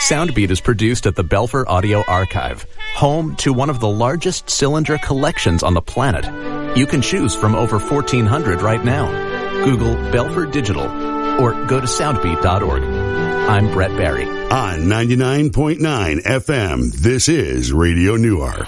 Soundbeat is produced at the Belfer Audio Archive, home to one of the largest cylinder collections on the planet. You can choose from over 1,400 right now. Google Belfer Digital or go to soundbeat.org. I'm Brett Barry. On 99.9 FM, this is Radio Newark.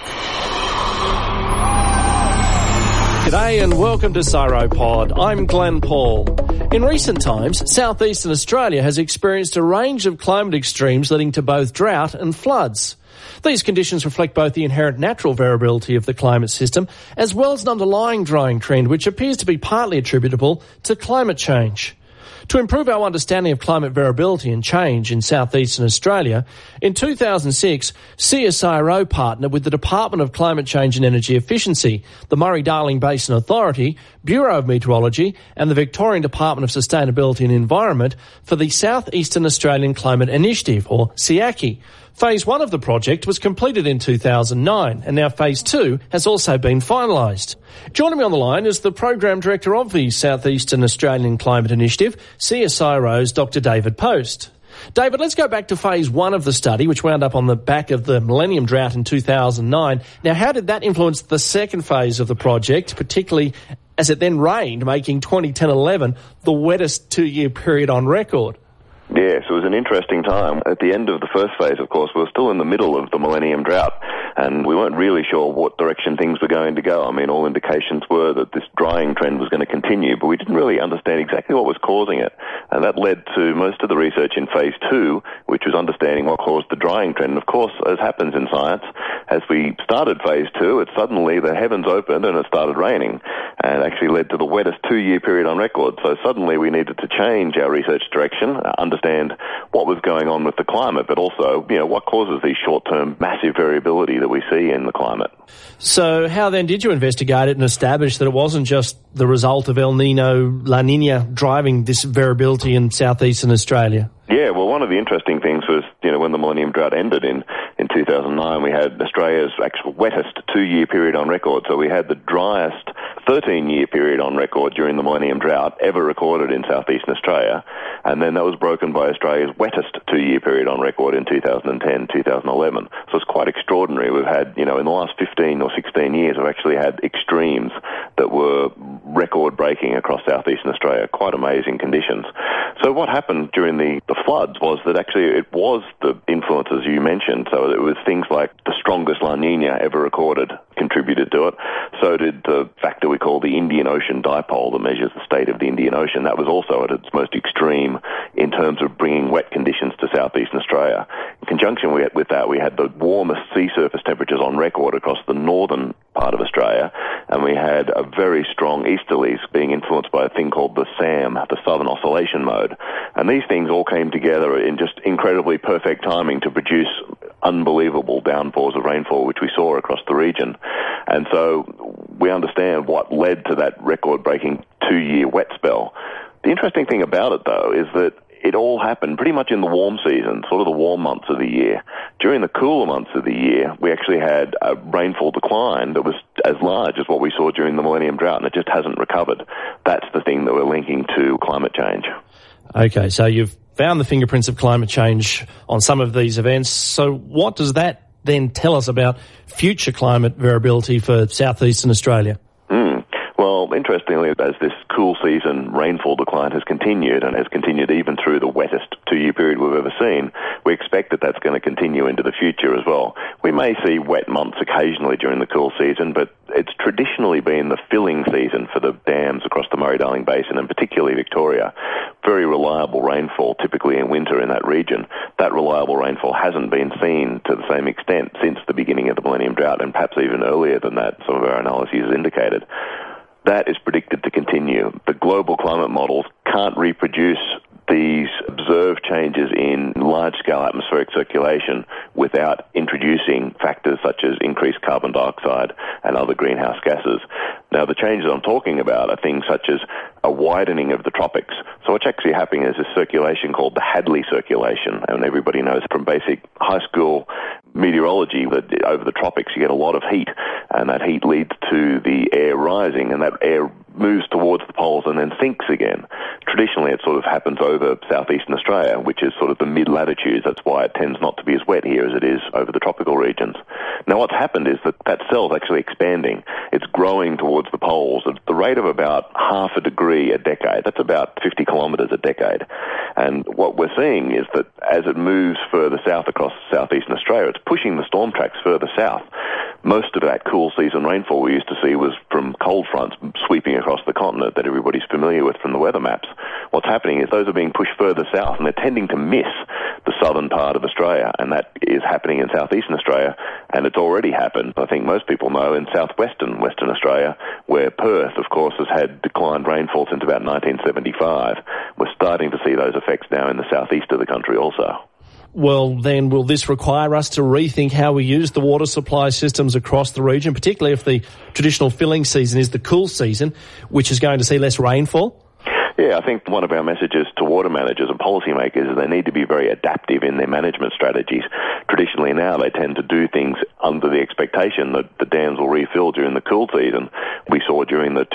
G'day and welcome to Cyropod. I'm Glenn Paul. In recent times, southeastern Australia has experienced a range of climate extremes leading to both drought and floods. These conditions reflect both the inherent natural variability of the climate system as well as an underlying drying trend which appears to be partly attributable to climate change. To improve our understanding of climate variability and change in southeastern Australia, in 2006, CSIRO partnered with the Department of Climate Change and Energy Efficiency, the Murray-Darling Basin Authority, Bureau of Meteorology and the Victorian Department of Sustainability and Environment for the Southeastern Australian Climate Initiative, or SEACI. Phase 1 of the project was completed in 2009 and now Phase 2 has also been finalised. Joining me on the line is the Program Director of the Southeastern Australian Climate Initiative, CSIRO's Dr. David Post. David, let's go back to Phase 1 of the study, which wound up on the back of the Millennium Drought in 2009. Now, how did that influence the second phase of the project, particularly as it then rained, making 2010-11 the wettest two-year period on record? Yes, it was an interesting time. At the end of the first phase, of course, we were still in the middle of the Millennium Drought, and we weren't really sure what direction things were going to go. I mean, all indications were that this drying trend was going to continue, but we didn't really understand exactly what was causing it. And that led to most of the research in Phase 2, which was understanding what caused the drying trend. And of course, as happens in science, as we started Phase 2, it suddenly the heavens opened and it started raining, and actually led to the wettest two-year period on record. So suddenly we needed to change our research direction, understand what was going on with the climate, but also, what causes these short-term massive variability that we see in the climate. So how then did you investigate it and establish that it wasn't just the result of El Nino, La Nina driving this variability in southeastern Australia? Yeah, well, one of the interesting things was, when the Millennium Drought ended in 2009, we had Australia's actual wettest two-year period on record. So we had the driest 13-year period on record during the Millennium Drought ever recorded in southeastern Australia. And then that was broken by Australia's wettest two-year period on record in 2010, 2011. So it's quite extraordinary. We've had, in the last 15 or 16 years, we've actually had extremes that were record-breaking across southeastern Australia. Quite amazing conditions. So what happened during the floods was that actually it was the influences you mentioned. So it was things like the strongest La Nina ever recorded contributed to it. So did the factor we call the Indian Ocean Dipole that measures the state of the Indian Ocean. That was also at its most extreme in terms of bringing wet conditions to southeastern Australia. In conjunction with that, we had the warmest sea surface temperatures on record across the northern part of Australia, and we had a very strong easterlies being influenced by a thing called the SAM, the Southern Oscillation Mode. And these things all came together in just incredibly perfect timing to produce unbelievable downpours of rainfall, which we saw across the region. And so we understand what led to that record-breaking two-year wet spell. The interesting thing about it, though, is that it all happened pretty much in the warm season, sort of the warm months of the year. During the cooler months of the year, we actually had a rainfall decline that was as large as what we saw during the Millennium Drought, and it just hasn't recovered. That's the thing that we're linking to climate change. Okay, so you've found the fingerprints of climate change on some of these events. So what does that then tell us about future climate variability for southeastern Australia? Well, interestingly, as this cool season rainfall decline has continued and has continued even through the wettest two-year period we've ever seen, we expect that that's going to continue into the future as well. We may see wet months occasionally during the cool season, but it's traditionally been the filling season for the dams across the Murray-Darling Basin and particularly Victoria. Very reliable rainfall typically in winter in that region. That reliable rainfall hasn't been seen to the same extent since the beginning of the Millennium Drought, and perhaps even earlier than that, some of our analyses indicated. That is predicted to continue. The global climate models can't reproduce these observed changes in large-scale atmospheric circulation without introducing factors such as increased carbon dioxide and other greenhouse gases. Now, the changes I'm talking about are things such as a widening of the tropics. So what's actually happening is a circulation called the Hadley circulation, and everybody knows from basic high school meteorology that over the tropics you get a lot of heat, and that heat leads to the air rising, and that air moves towards the poles and then sinks again. Traditionally, it sort of happens over southeastern Australia, which is sort of the mid-latitudes. That's why it tends not to be as wet here as it is over the tropical regions. Now, what's happened is that cell's actually expanding. It's growing towards the poles at the rate of about half a degree a decade. That's about 50 kilometres a decade. And what we're seeing is that as it moves further south across southeastern Australia, it's pushing the storm tracks further south. Most of that cool season rainfall we used to see was from cold fronts sweeping across the continent that everybody's familiar with from the weather maps. What's happening is those are being pushed further south, and they're tending to miss the southern part of Australia, and that is happening in southeastern Australia, and it's already happened, I think most people know, in southwestern Western Australia, where Perth, of course, has had declined rainfall since about 1975. We're starting to see those effects now in the southeast of the country also. Well, then, will this require us to rethink how we use the water supply systems across the region, particularly if the traditional filling season is the cool season, which is going to see less rainfall? Yeah, I think one of our messages to water managers and policymakers is they need to be very adaptive in their management strategies. Traditionally now they tend to do things under the expectation that the dams will refill during the cool season. We saw during the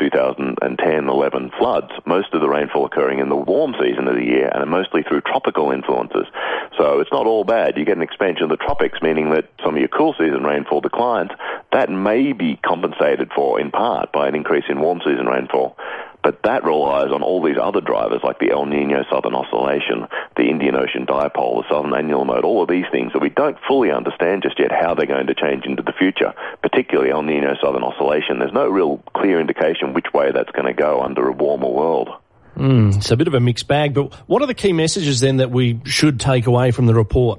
2010-11 floods, most of the rainfall occurring in the warm season of the year, and mostly through tropical influences. So it's not all bad. You get an expansion of the tropics, meaning that some of your cool season rainfall declines. That may be compensated for in part by an increase in warm season rainfall. But that relies on all these other drivers like the El Niño Southern Oscillation, the Indian Ocean Dipole, the Southern Annual Mode, all of these things that we don't fully understand just yet how they're going to change into the future, particularly El Niño Southern Oscillation. There's no real clear indication which way that's going to go under a warmer world. It's a bit of a mixed bag, but what are the key messages then that we should take away from the report?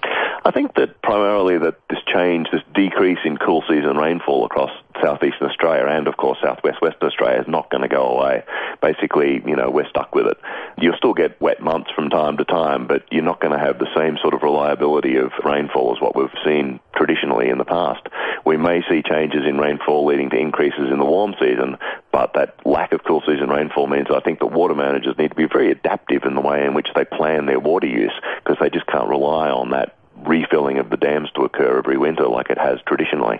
I think that primarily that this change, this decrease in cool season rainfall across southeastern Australia and, of course, southwest Western Australia is not going to go away. Basically, we're stuck with it. You'll still get wet months from time to time, but you're not going to have the same sort of reliability of rainfall as what we've seen traditionally in the past. We may see changes in rainfall leading to increases in the warm season, but that lack of cool season rainfall means I think that water managers need to be very adaptive in the way in which they plan their water use, because they just can't rely on that refilling of the dams to occur every winter like it has traditionally.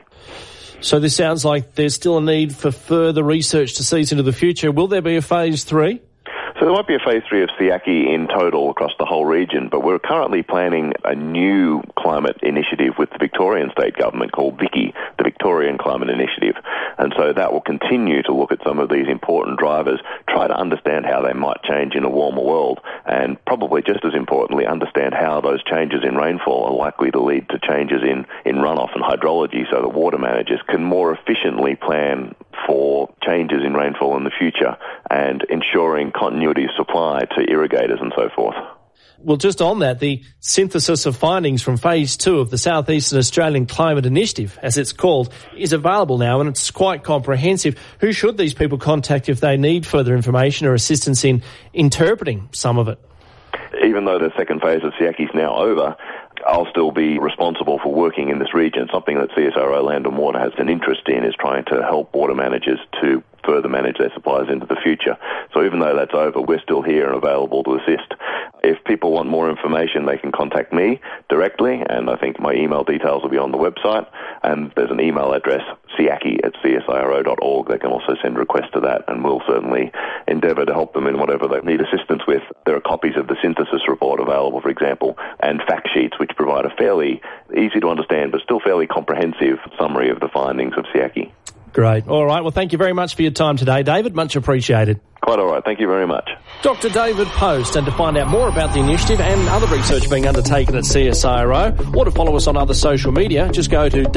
So this sounds like there's still a need for further research to see into the future. Will there be a phase 3? So there might be a phase 3 of SEACI in total across the whole region, but we're currently planning a new climate initiative with the Victorian state government called VICI, the Victorian Climate Initiative. And so that will continue to look at some of these important drivers, try to understand how they might change in a warmer world, and probably just as importantly, understand how those changes in rainfall are likely to lead to changes in runoff and hydrology so that water managers can more efficiently plan for changes in rainfall in the future and ensuring continuity of supply to irrigators and so forth. Well, just on that, the synthesis of findings from Phase 2 of the Southeastern Australian Climate Initiative, as it's called, is available now, and it's quite comprehensive. Who should these people contact if they need further information or assistance in interpreting some of it? Even though the second phase of SEACI is now over, I'll still be responsible for working in this region. Something that CSIRO Land and Water has an interest in is trying to help water managers to further manage their supplies into the future. So even though that's over, we're still here and available to assist. If people want more information, they can contact me directly, and I think my email details will be on the website. And there's an email address, siaki@csiro.org. They can also send requests to that, and we'll certainly endeavour to help them in whatever they need assistance with. There are copies of the synthesis report available, for example, and fact sheets which provide a fairly easy to understand but still fairly comprehensive summary of the findings of SEACI. Great. All right. Well, thank you very much for your time today, David. Much appreciated. Quite all right. Thank you very much. Dr. David Post. And to find out more about the initiative and other research being undertaken at CSIRO, or to follow us on other social media, just go to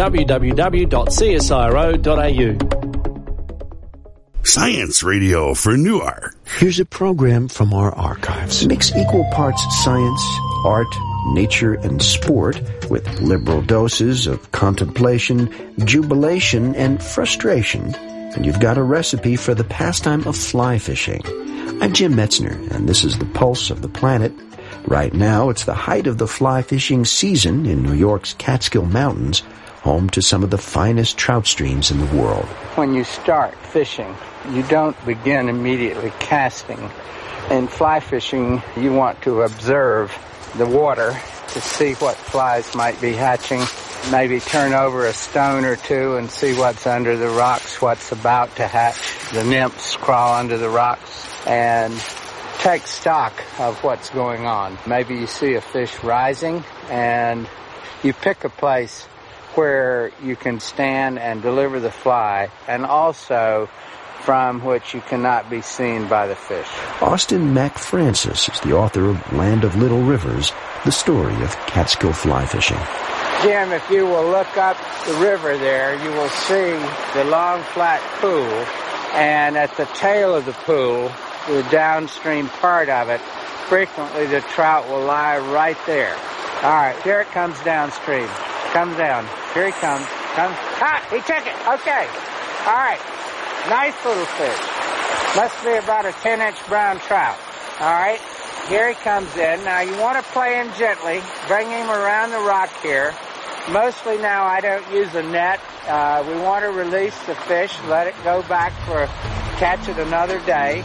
www.csiro.au. Science Radio for Newark. Here's a program from our archives. Mix equal parts science, art, nature, and sport with liberal doses of contemplation, jubilation, and frustration. And you've got a recipe for the pastime of fly fishing. I'm Jim Metzner, and this is the Pulse of the Planet. Right now, it's the height of the fly fishing season in New York's Catskill Mountains, home to some of the finest trout streams in the world. When you start fishing, you don't begin immediately casting. In fly fishing, you want to observe the water to see what flies might be hatching maybe turn over a stone or two and see what's under the rocks, what's about to hatch. The nymphs crawl under the rocks and take stock of what's going on. Maybe you see a fish rising and you pick a place where you can stand and deliver the fly, and also from which you cannot be seen by the fish. Austin McFrancis is the author of Land of Little Rivers, the story of Catskill fly fishing. Jim, if you will look up the river there, you will see the long flat pool, and at the tail of the pool, the downstream part of it, frequently the trout will lie right there. All right, here it comes downstream. Comes down. Here he comes. Ah, he took it. Okay. All right. Nice little fish. Must be about a 10-inch brown trout. All right. Here he comes in. Now you want to play him gently. Bring him around the rock here. Mostly now I don't use a net. We want to release the fish, let it go back for catch it another day.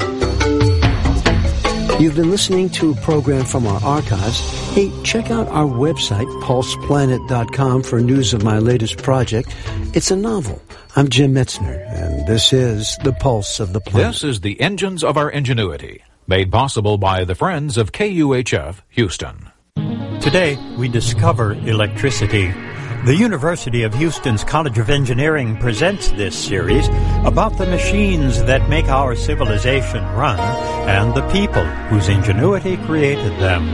You've been listening to a program from our archives. Hey, check out our website, pulseplanet.com, for news of my latest project. It's a novel. I'm Jim Metzner, and this is The Pulse of the Planet. This is the Engines of Our Ingenuity, made possible by the Friends of KUHF Houston. Today, we discover electricity. The University of Houston's College of Engineering presents this series about the machines that make our civilization run and the people whose ingenuity created them.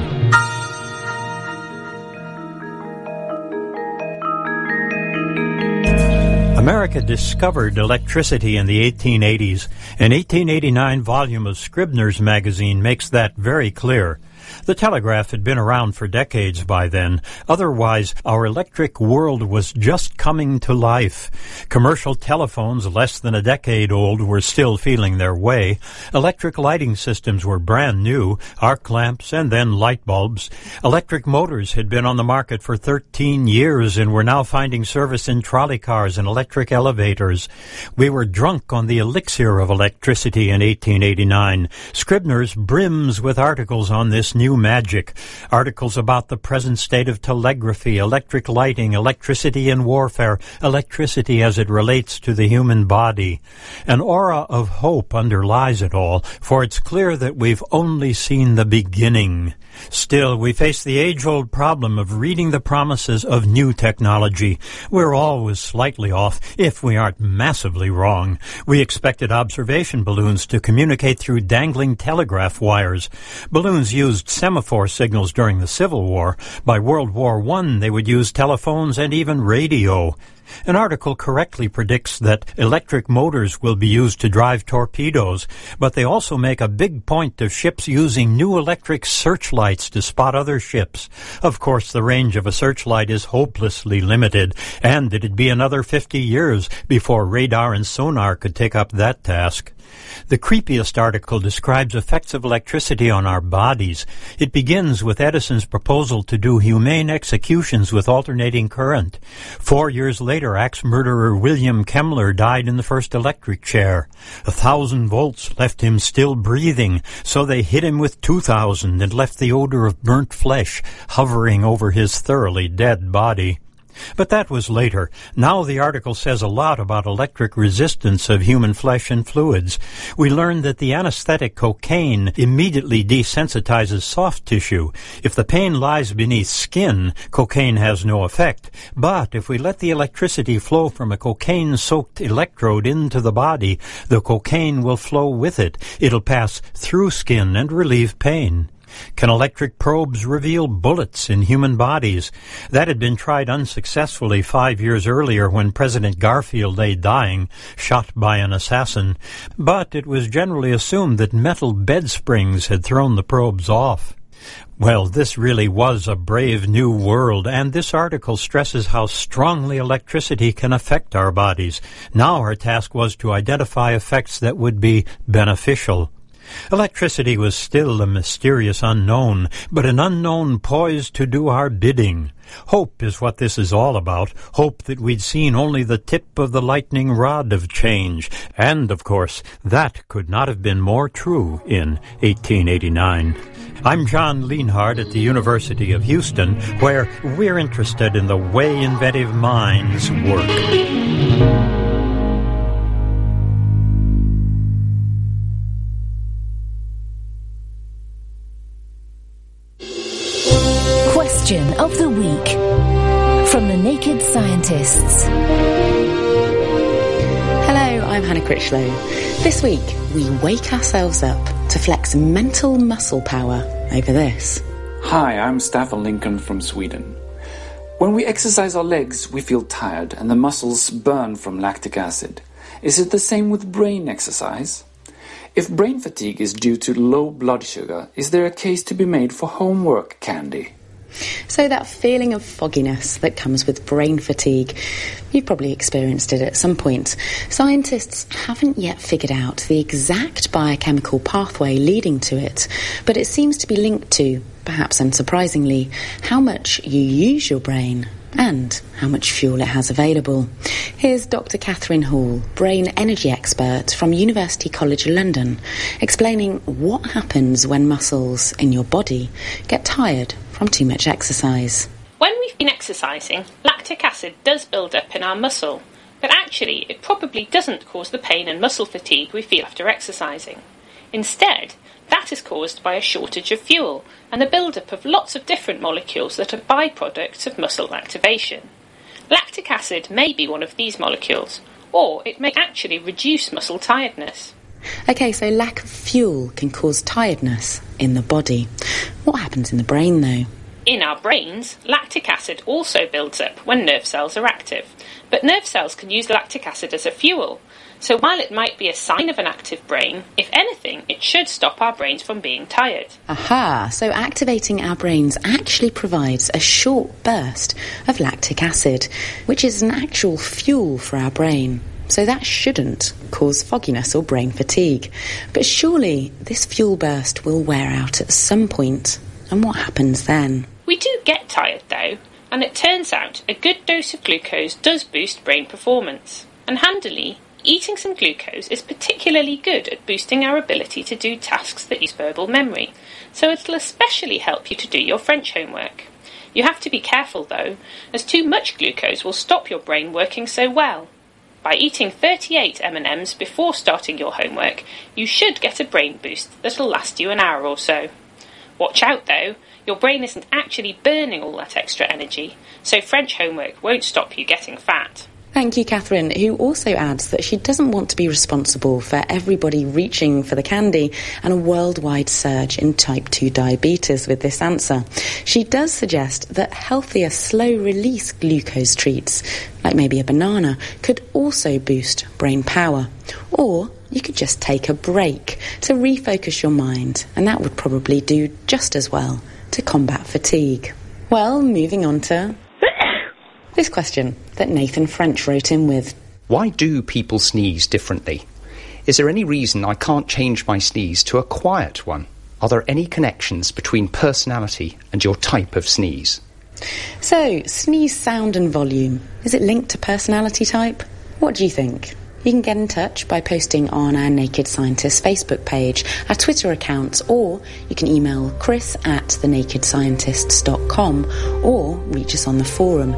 America discovered electricity in the 1880s. An 1889 volume of Scribner's magazine makes that very clear. The telegraph had been around for decades by then. Otherwise, our electric world was just coming to life. Commercial telephones less than a decade old were still feeling their way. Electric lighting systems were brand new, arc lamps and then light bulbs. Electric motors had been on the market for 13 years and were now finding service in trolley cars and electric elevators. We were drunk on the elixir of electricity in 1889. Scribner's brims with articles on this new magic, articles about the present state of telegraphy, electric lighting, electricity in warfare, electricity as it relates to the human body. An aura of hope underlies it all, for it's clear that we've only seen the beginning. Still, we face the age-old problem of reading the promises of new technology. We're always slightly off, if we aren't massively wrong. We expected observation balloons to communicate through dangling telegraph wires. Balloons used semaphore signals during the Civil War. By World War I, they would use telephones and even radio. An article correctly predicts that electric motors will be used to drive torpedoes, but they also make a big point of ships using new electric searchlights to spot other ships. Of course, the range of a searchlight is hopelessly limited, and it'd be another 50 years before radar and sonar could take up that task. The creepiest article describes effects of electricity on our bodies. It begins with Edison's proposal to do humane executions with alternating current. 4 years later, axe murderer William Kemmler died in the first electric chair. 1,000 volts left him still breathing, so they hit him with 2,000 and left the odor of burnt flesh hovering over his thoroughly dead body. But that was later. Now the article says a lot about electric resistance of human flesh and fluids. We learned that the anesthetic cocaine immediately desensitizes soft tissue. If the pain lies beneath skin, cocaine has no effect. But if we let the electricity flow from a cocaine-soaked electrode into the body, the cocaine will flow with it. It'll pass through skin and relieve pain. Can electric probes reveal bullets in human bodies? That had been tried unsuccessfully 5 years earlier when President Garfield lay dying, shot by an assassin. But it was generally assumed that metal bed springs had thrown the probes off. Well, this really was a brave new world, and this article stresses how strongly electricity can affect our bodies. Now our task was to identify effects that would be beneficial. Electricity was still a mysterious unknown, but an unknown poised to do our bidding. Hope is what this is all about, hope that we'd seen only the tip of the lightning rod of change. And, of course, that could not have been more true in 1889. I'm John Lienhard at the University of Houston, where we're interested in the way inventive minds work. Question of the Week from the Naked Scientists. Hello, I'm Hannah Critchlow. This week, we wake ourselves up to flex mental muscle power over this. Hi, I'm Staffan Lincoln from Sweden. When we exercise our legs, we feel tired and the muscles burn from lactic acid. Is it the same with brain exercise? If brain fatigue is due to low blood sugar, is there a case to be made for homework candy? So that feeling of fogginess that comes with brain fatigue, you've probably experienced it at some point. Scientists haven't yet figured out the exact biochemical pathway leading to it, but it seems to be linked to, perhaps unsurprisingly, how much you use your brain and how much fuel it has available. Here's Dr. Catherine Hall, brain energy expert from University College London, explaining what happens when muscles in your body get tired from too much exercise. When we've been exercising, lactic acid does build up in our muscle, but actually it probably doesn't cause the pain and muscle fatigue we feel after exercising. Instead, that is caused by a shortage of fuel and the build-up of lots of different molecules that are byproducts of muscle activation. Lactic acid may be one of these molecules, or it may actually reduce muscle tiredness. Okay, so lack of fuel can cause tiredness in the body. What happens in the brain, though? In our brains, lactic acid also builds up when nerve cells are active, but nerve cells can use lactic acid as a fuel. So while it might be a sign of an active brain, if anything, it should stop our brains from being tired. Aha, so activating our brains actually provides a short burst of lactic acid, which is an actual fuel for our brain. So that shouldn't cause fogginess or brain fatigue. But surely this fuel burst will wear out at some point. And what happens then? We do get tired though, and it turns out a good dose of glucose does boost brain performance. And handily, eating some glucose is particularly good at boosting our ability to do tasks that use verbal memory, so it'll especially help you to do your French homework. You have to be careful though, as too much glucose will stop your brain working so well. By eating 38 M&Ms before starting your homework, you should get a brain boost that'll last you an hour or so. Watch out though, your brain isn't actually burning all that extra energy, so French homework won't stop you getting fat. Thank you, Catherine, who also adds that she doesn't want to be responsible for everybody reaching for the candy and a worldwide surge in type 2 diabetes with this answer. She does suggest that healthier slow-release glucose treats, like maybe a banana, could also boost brain power. Or you could just take a break to refocus your mind, and that would probably do just as well to combat fatigue. Well, moving on to this question that Nathan French wrote in with. Why do people sneeze differently? Is there any reason I can't change my sneeze to a quiet one? Are there any connections between personality and your type of sneeze? So, sneeze sound and volume, is it linked to personality type? What do you think? You can get in touch by posting on our Naked Scientists Facebook page, our Twitter accounts, or you can email chris@thenakedscientists.com or reach us on the forum,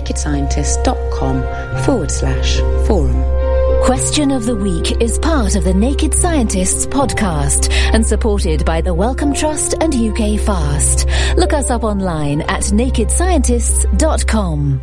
nakedscientists.com/forum. Question of the Week is part of the Naked Scientists podcast and supported by the Wellcome Trust and UK Fast. Look us up online at nakedscientists.com.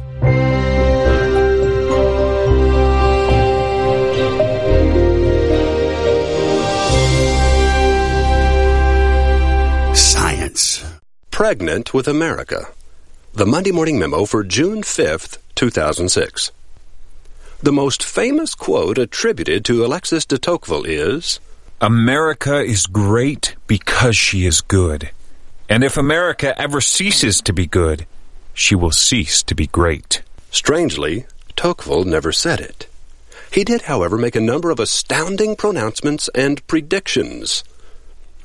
Pregnant with America. The Monday Morning Memo for June 5th, 2006. The most famous quote attributed to Alexis de Tocqueville is, America is great because she is good. And if America ever ceases to be good, she will cease to be great. Strangely, Tocqueville never said it. He did, however, make a number of astounding pronouncements and predictions.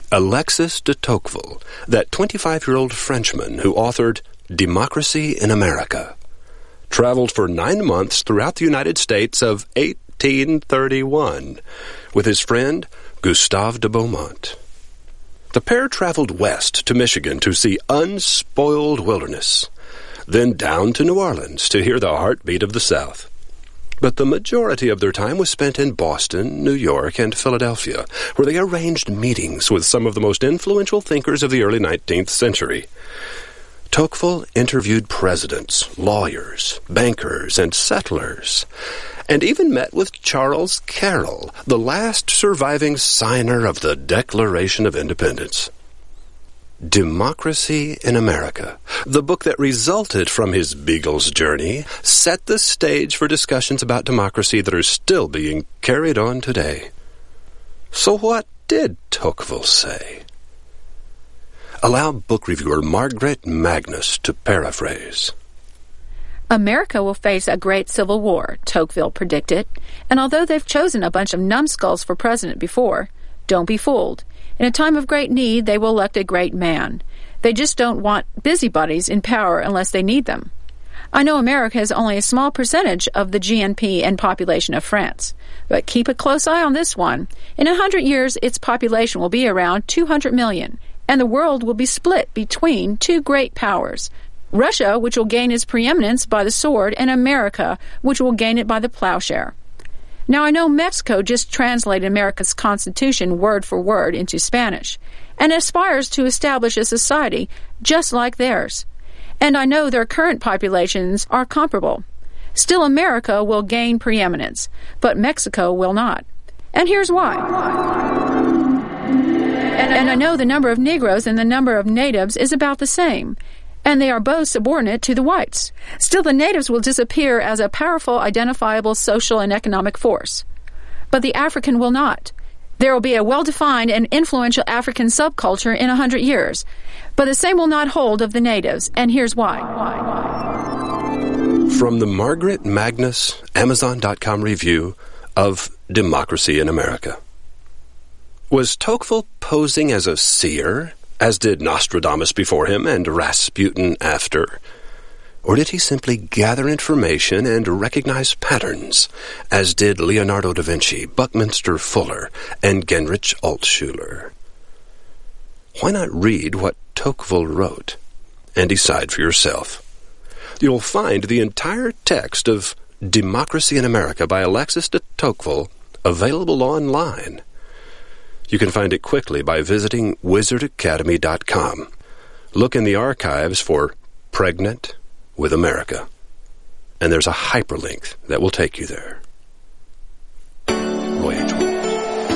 Alexis de Tocqueville, that 25-year-old Frenchman who authored Democracy in America, traveled for 9 months throughout the United States of 1831 with his friend Gustave de Beaumont. The pair traveled west to Michigan to see unspoiled wilderness, then down to New Orleans to hear the heartbeat of the South. But the majority of their time was spent in Boston, New York, and Philadelphia, where they arranged meetings with some of the most influential thinkers of the early 19th century. Tocqueville interviewed presidents, lawyers, bankers, and settlers, and even met with Charles Carroll, the last surviving signer of the Declaration of Independence. Democracy in America, the book that resulted from his Beagle's journey, set the stage for discussions about democracy that are still being carried on today. So what did Tocqueville say? Allow book reviewer Margaret Magnus to paraphrase. America will face a great civil war, Tocqueville predicted, and although they've chosen a bunch of numbskulls for president before, don't be fooled. In a time of great need, they will elect a great man. They just don't want busybodies in power unless they need them. I know America has only a small percentage of the GNP and population of France, but keep a close eye on this one. In 100 years, its population will be around 200 million, and the world will be split between two great powers. Russia, which will gain its preeminence by the sword, and America, which will gain it by the plowshare. Now, I know Mexico just translated America's Constitution word for word into Spanish and aspires to establish a society just like theirs. And I know their current populations are comparable. Still, America will gain preeminence, but Mexico will not. And here's why. And I know the number of Negroes and the number of natives is about the same, and they are both subordinate to the whites. Still, the natives will disappear as a powerful, identifiable social and economic force. But the African will not. There will be a well-defined and influential African subculture in 100 years, but the same will not hold of the natives, and here's why. From the Margaret Magnus Amazon.com review of Democracy in America. Was Tocqueville posing as a seer, as did Nostradamus before him and Rasputin after? Or did he simply gather information and recognize patterns, as did Leonardo da Vinci, Buckminster Fuller, and Genrich Altshuler? Why not read what Tocqueville wrote and decide for yourself? You'll find the entire text of Democracy in America by Alexis de Tocqueville available online. You can find it quickly by visiting wizardacademy.com. Look in the archives for Pregnant with America, and there's a hyperlink that will take you there.